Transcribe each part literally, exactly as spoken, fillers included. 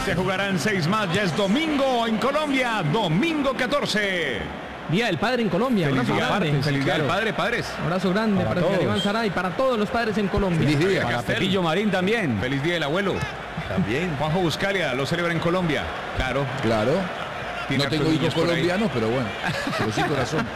Se jugarán seis más, ya es domingo en Colombia, domingo catorce. Día del Padre en Colombia. Feliz Abrazo día, grande. Feliz día claro. del Padre, padres. Abrazo grande Para para, todos. Iván Saray, para todos los padres en Colombia. Feliz día. Para Para Pepillo Marín también. Feliz día del abuelo. También. Juanjo Buscalia lo celebra en Colombia. Claro. Claro. Tiene No tengo hartos hijos niños por ahí. colombianos, pero bueno. Pero sí corazón.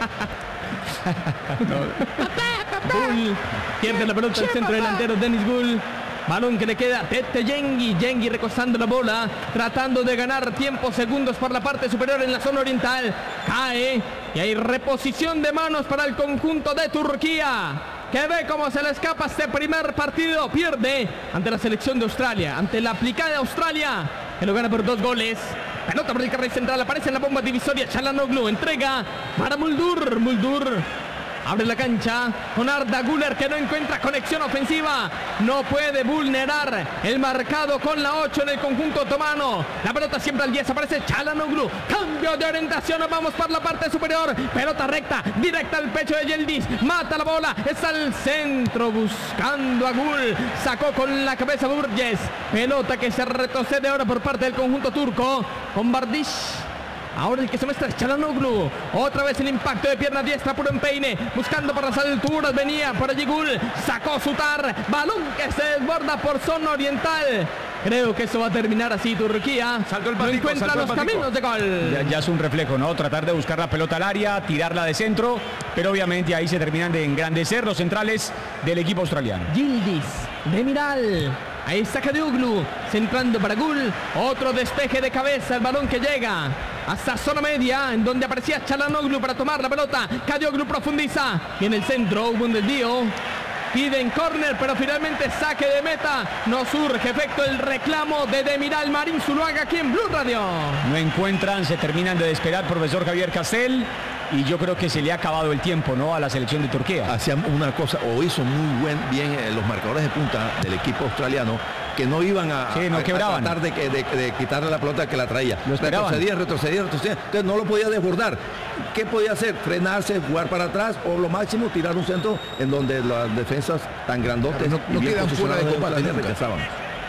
Gull pierde la pelota el centro delantero Denis Gull. Balón que le queda a Tete Yengi. Yengi recostando la bola, tratando de ganar tiempo, segundos por la parte superior en la zona oriental. Cae y hay reposición de manos para el conjunto de Turquía, que ve cómo se le escapa este primer partido. Pierde ante la selección de Australia, ante la aplicada de Australia, que lo gana por dos goles. Pelota por el carril central, aparece en la bomba divisoria. Çalhanoğlu entrega para Muldur. Muldur abre la cancha con Arda Güler, que no encuentra conexión ofensiva. No puede vulnerar el marcado con la ocho en el conjunto otomano. La pelota siempre al diez, aparece Çalhanoğlu. Cambio de orientación, vamos por la parte superior. Pelota recta, directa al pecho de Yildiz. Mata la bola, está al centro buscando a Gul. Sacó con la cabeza Burgess. Pelota que se retrocede ahora por parte del conjunto turco con Bardiş. Ahora el que se muestra es Çalhanoğlu. Otra vez el impacto de pierna diestra, puro empeine. Buscando por las alturas, venía por allí Gul. Sacó Sutar. Balón que se desborda por zona oriental. Creo que eso va a terminar así. Turquía Saltó el no patico, encuentra saltó el los patico. caminos de gol. Ya, ya es un reflejo, ¿no? Tratar de buscar la pelota al área, tirarla de centro, pero obviamente ahí se terminan de engrandecer los centrales del equipo australiano. Yildiz, Demiral. Ahí está Kadioglu, centrando para Gul. Otro despeje de cabeza, el balón que llega hasta zona media, en donde aparecía Çalhanoğlu para tomar la pelota. Kadioglu profundiza. Y en el centro hubo un desvío. Piden córner, pero finalmente saque de meta. No surge efecto el reclamo de Demiral. Marín Zuluaga aquí en Blue Radio. No encuentran, se terminan de despegar, profesor Javier Castel, y yo creo que se le ha acabado el tiempo, ¿no?, a la selección de Turquía. Hacían una cosa, o hizo muy buen, bien eh, los marcadores de punta del equipo australiano, que no iban a, Sí, no a- a quebraban. tratar de, que- de- de quitarle la pelota que la traía. Lo esperaban. Retrocedía, retrocedía, retrocedía. Entonces no lo podía desbordar. ¿Qué podía hacer? Frenarse, jugar para atrás o lo máximo tirar un centro en donde las defensas tan grandotes Claro, no- no y bien quedan fuera de posicionadas combate Australia nunca. rechazaban.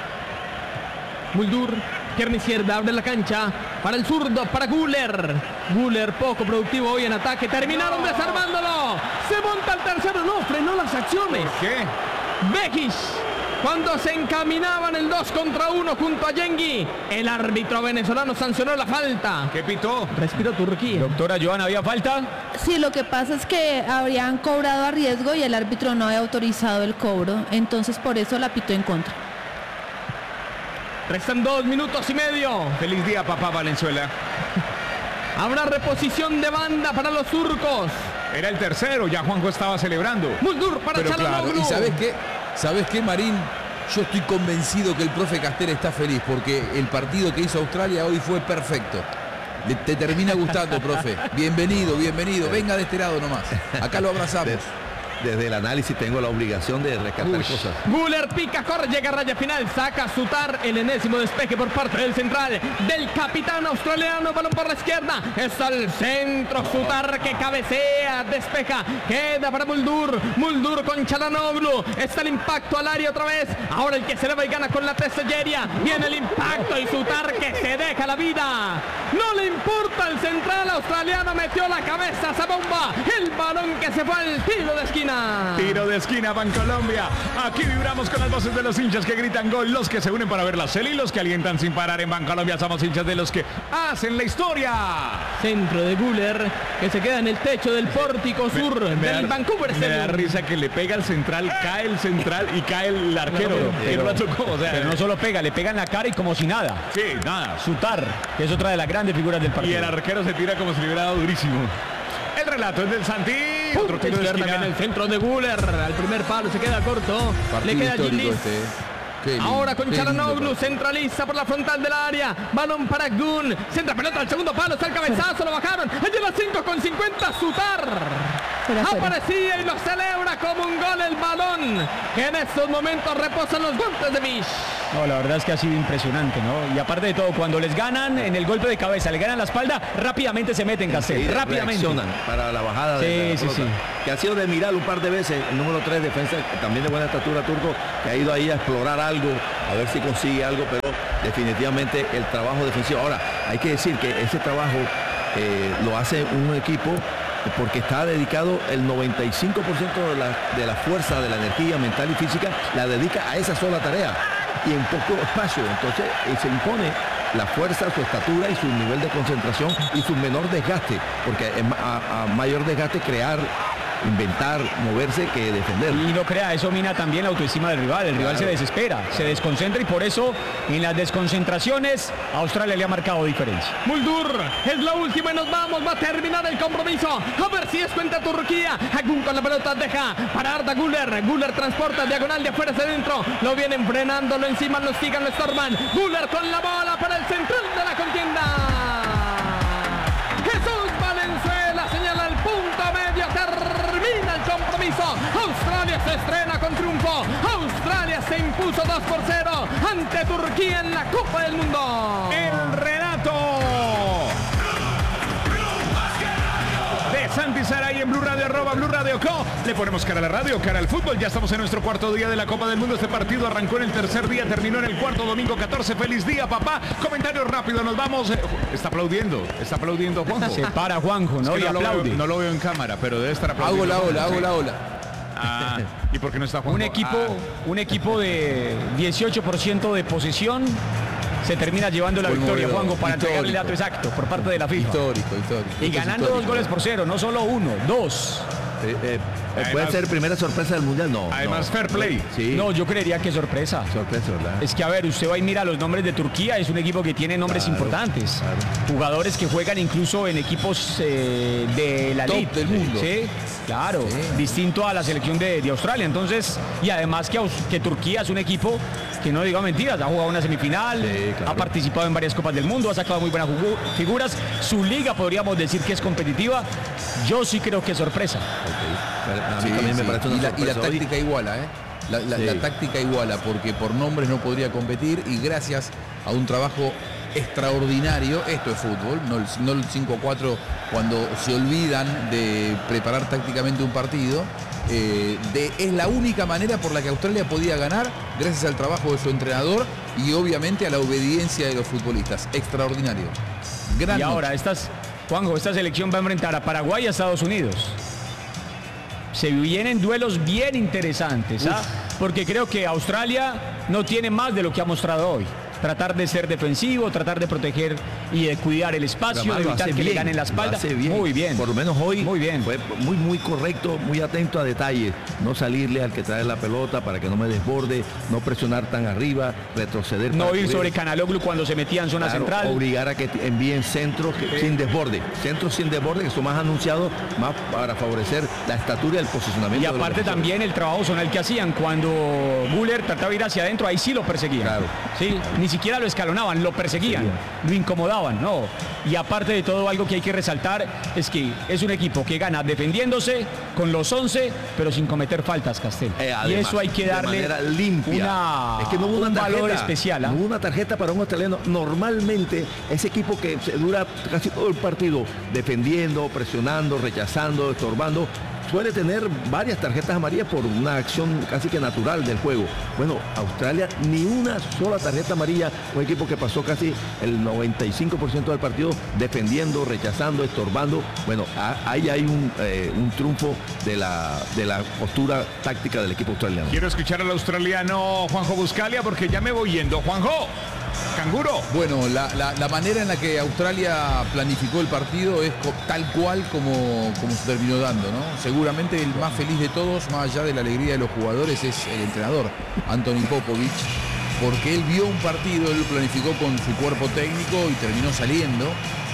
Muldur, pierna izquierda, abre la cancha para el zurdo, para Güler. Güler poco productivo hoy en ataque. Terminaron desarmándolo. Se monta el tercero. No, frenó las acciones. ¿Qué? Bekic, cuando se encaminaban el dos contra uno junto a Yengi, el árbitro venezolano sancionó la falta. ¿Qué pitó? Respiró Turquía. Doctora Joana, ¿había falta? Sí, lo que pasa es que habrían cobrado a riesgo y el árbitro no había autorizado el cobro, entonces por eso la pitó en contra. Restan dos minutos y medio. Feliz día, papá Valenzuela. Habrá reposición de banda para los turcos. Era el tercero, ya Juanjo estaba celebrando. Muldur para Pero claro, Çalhanoğlu. ¿y sabes qué? ¿Sabes qué, Marín? Yo estoy convencido que el profe Castel está feliz porque el partido que hizo Australia hoy fue perfecto. Le- te termina gustando, profe. Bienvenido, bienvenido. Venga de este lado nomás. Acá lo abrazamos. Des- Desde el análisis tengo la obligación de rescatar Uy. cosas. Güler pica, corre, llega a raya final, saca Sutar, el enésimo despeje por parte del central, del capitán australiano, balón por la izquierda, está el centro, Sutar que cabecea, despeja, queda para Muldur, Muldur con Çalhanoğlu, está el impacto al área otra vez, ahora el que se eleva y gana con la teselleria, viene el impacto y Sutar que se deja la vida, no le importa el central australiano, metió la cabeza a esa bomba, el balón que se fue al tiro de esquina. Tiro de esquina, Bancolombia. Aquí vibramos con las voces de los hinchas que gritan gol, los que se unen para ver la serie y los que alientan sin parar en Bancolombia. Somos hinchas de los que hacen la historia. Centro de Güler que se queda en el techo del pórtico sur Me del da- Vancouver Me da Stadium. risa que le pega al central, cae el central y cae el arquero. No, que no la tocó, o sea, Pero no solo pega, le pega en la cara y como si nada. sí, nada. Sutar, que es otra de las grandes figuras del Y partido. el arquero se tira como si le hubiera dado durísimo. El relato es del Santi. Otro Punta tiro de izquierda esquina. en el centro de Güler. Al primer palo se queda corto. Partido Le queda histórico Yildiz. este, ¿eh? Qué lindo, Ahora con qué lindo Çalhanoğlu, partido. centraliza por la frontal del área. Balón para Gun. Centra pelota al segundo palo. Está el cabezazo, lo bajaron. Allí las cinco con cincuenta. Sutar. Fuera, fuera. Aparecía y lo celebra como un gol el balón. Que en estos momentos reposan los guantes de Mish. No, la verdad es que ha sido impresionante, ¿no? Y aparte de todo, cuando les ganan en el golpe de cabeza, le ganan la espalda, rápidamente se meten, Castel, Enseguida rápidamente. reaccionan para la bajada Sí, de la sí, pelota, sí. que ha sido de mirar un par de veces el número tres, defensa también de buena estatura turco, que ha ido ahí a explorar algo, a ver si consigue algo, pero definitivamente el trabajo defensivo. Ahora, hay que decir que ese trabajo eh, lo hace un equipo porque está dedicado el noventa y cinco por ciento de la, de la fuerza, de la energía mental y física, la dedica a esa sola tarea y en poco espacio. Entonces eh, se impone la fuerza, su estatura y su nivel de concentración y su menor desgaste, porque a, a mayor desgaste crear, inventar, moverse que defender. Y no crea, eso mina también la autoestima del rival. El rival Claro. se desespera, se desconcentra y por eso en las desconcentraciones Australia le ha marcado diferencia. Muldur, es la última y nos vamos, va a terminar el compromiso. A ver si es cuenta Turquía. Hagun con la pelota deja para Arda Güler. Güler transporta diagonal de afuera hacia adentro. Lo vienen frenando, lo encima, lo estigan, lo estorban. Güler con la bola para el central de la contienda. Jesús Valenzuela señala el punto medio. Termina el compromiso. Australia se estrena con triunfo. Australia se impuso dos por cero ante Turquía en la Copa del Mundo. El relato de Santi Saray en Blue Radio, arroba Blue Radio Co. Le ponemos cara a la radio, cara al fútbol. Ya estamos en nuestro cuarto día de la Copa del Mundo. Este partido arrancó en el tercer día, terminó en el cuarto, domingo catorce. Feliz día, papá. Comentario rápido, nos vamos. Está aplaudiendo, está aplaudiendo Juanjo. Se para Juanjo, ¿no? Es que Y no, lo aplaude. veo, no lo veo en cámara, pero debe estar Hago aplaudiendo. la ola, Sí. hago la ola. Ah, ¿y por qué no está Juanjo? Un equipo, Ah, un equipo de dieciocho por ciento de posesión se termina llevando la victoria, Conmovedor, Juanjo, para entregar el dato histórico. exacto por parte de la FIFA. Histórico, histórico. Y Esto es ganando histórico. dos goles por cero, no solo uno, dos. Eh, eh, Además- ¿Puede ser primera sorpresa del Mundial? No. Además, no. fair play. Sí, No, yo creería que sorpresa. sorpresa, ¿verdad? Es que, a ver, usted va y mira los nombres de Turquía, es un equipo que tiene nombres Claro, importantes. claro. Jugadores que juegan incluso en equipos eh, de la Top elite. del mundo. Sí, claro. Sí. Distinto a la selección de, de Australia. Entonces, y además que, Aus- que Turquía es un equipo que no diga mentiras, ha jugado una semifinal, Sí, claro. ha participado en varias Copas del Mundo, ha sacado muy buenas jugu- figuras. Su liga podríamos decir que es competitiva. Yo sí creo que es sorpresa. A mí Sí, también me sí. parece una y, la, y la sorpresa hoy. táctica iguala, ¿eh? La, la- Sí. la táctica iguala, porque por nombres no podría competir y gracias a un trabajo extraordinario, esto es fútbol, no el, no el cinco cuatro cuando se olvidan de preparar tácticamente un partido. eh, de, es la única manera por la que Australia podía ganar, gracias al trabajo de su entrenador y obviamente a la obediencia de los futbolistas. Extraordinario. Gran Y ahora, noche. estas, Juanjo, esta selección va a enfrentar a Paraguay y a Estados Unidos. Se vienen duelos bien interesantes, ¿ah? Porque creo que Australia no tiene más de lo que ha mostrado hoy. Tratar de ser defensivo, tratar de proteger y de cuidar el espacio, Además, lo evitar hace que le bien, ganen la lo espalda. hace bien. Muy bien. Por lo menos hoy Muy bien. fue muy, muy correcto, muy atento a detalles. No salirle al que trae la pelota para que no me desborde, no presionar tan arriba, retroceder. No para ir cubrir. sobre Canaloglu cuando se metía en zona Claro, central. obligar a que t- envíen centros que- sin desborde. Centros sin desborde que son más anunciados, más para favorecer la estatura y el posicionamiento. Y de los aparte defensores. también el trabajo zonal que hacían cuando Güler trataba de ir hacia adentro, ahí sí lo perseguían. Claro. Sí, ni siquiera lo escalonaban, lo perseguían, lo incomodaban, no. Y aparte de todo, algo que hay que resaltar es que es un equipo que gana defendiéndose con los once, pero sin cometer faltas, Castel. Eh, y además, eso hay que darle de manera limpia. una, es que no hubo una un tarjeta, valor especial. ¿ah? No hubo una tarjeta para un australiano. Normalmente ese equipo que se dura casi todo el partido defendiendo, presionando, rechazando, estorbando, suele tener varias tarjetas amarillas por una acción casi que natural del juego. Bueno, Australia ni una sola tarjeta amarilla, un equipo que pasó casi el noventa y cinco por ciento del partido defendiendo, rechazando, estorbando. Bueno, a- ahí hay un, eh, un triunfo de la, de la postura táctica del equipo australiano. Quiero escuchar al australiano Juanjo Buscalia porque ya me voy yendo. Juanjo, canguro. Bueno, la, la- la manera en la que Australia planificó el partido es co- tal cual como, como se terminó dando, ¿no? Seguramente el más feliz de todos, más allá de la alegría de los jugadores, es el entrenador, Anthony Popovich, porque él vio un partido, él lo planificó con su cuerpo técnico y terminó saliendo.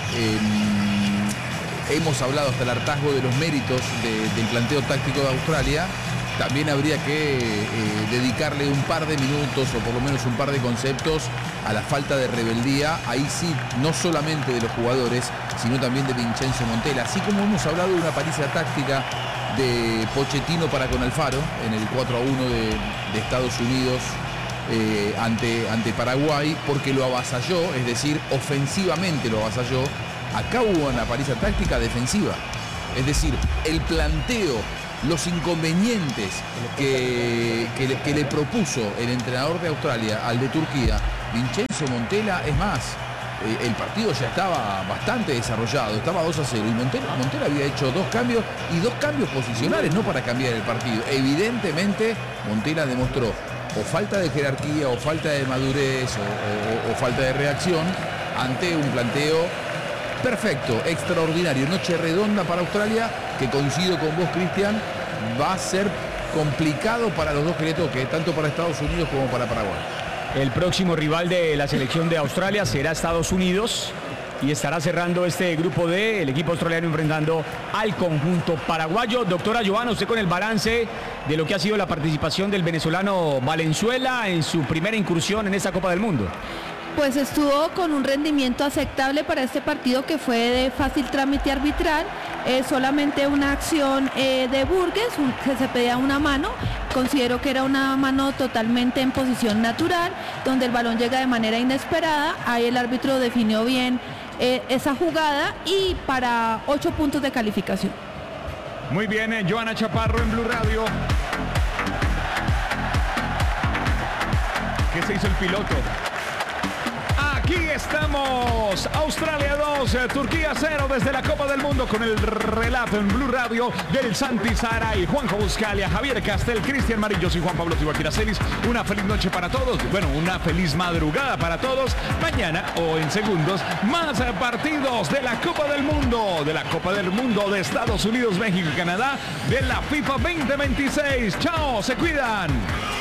Eh, hemos hablado hasta el hartazgo de los méritos de- del planteo táctico de Australia. También habría que eh, dedicarle un par de minutos o por lo menos un par de conceptos a la falta de rebeldía, ahí sí, no solamente de los jugadores, sino también de Vincenzo Montella. Así como hemos hablado de una paliza táctica de Pochettino para con Alfaro en el cuatro a uno de, de Estados Unidos eh, ante, ante Paraguay porque lo avasalló, es decir, ofensivamente lo avasalló. Acá hubo una paliza táctica defensiva. Es decir, el planteo, los inconvenientes que, que, le, que le propuso el entrenador de Australia al de Turquía, Vincenzo Montella, es más, eh, el partido ya estaba bastante desarrollado, estaba dos a cero y Montella, Montella había hecho dos cambios y dos cambios posicionales, no para cambiar el partido. Evidentemente, Montella demostró o falta de jerarquía, o falta de madurez, o, o, o falta de reacción ante un planteo perfecto, extraordinario, noche redonda para Australia, que coincido con vos, Cristian, va a ser complicado para los dos que le toque, tanto para Estados Unidos como para Paraguay. El próximo rival de la selección de Australia será Estados Unidos y estará cerrando este grupo D, el equipo australiano enfrentando al conjunto paraguayo. Doctora Joana, usted con el balance de lo que ha sido la participación del venezolano Valenzuela en su primera incursión en esta Copa del Mundo. Pues estuvo con un rendimiento aceptable para este partido que fue de fácil trámite arbitral, eh, solamente una acción eh, de Burgues, un, que se pedía una mano, considero que era una mano totalmente en posición natural, donde el balón llega de manera inesperada, ahí el árbitro definió bien eh, esa jugada y para ocho puntos de calificación. Muy bien, eh, Joana Chaparro en Blue Radio. ¿Qué se hizo el piloto? Aquí estamos, Australia dos, eh, Turquía cero desde la Copa del Mundo con el relato en Blue Radio del Santi Saray, Juanjo Buscalia, Javier Castel, Cristian Marillos y Juan Pablo Tibaquira Celis. Una feliz noche para todos, bueno, una feliz madrugada para todos. Mañana o en segundos, más eh, partidos de la Copa del Mundo, de la Copa del Mundo de Estados Unidos, México y Canadá, de la FIFA veinte veintiséis. Chao, se cuidan.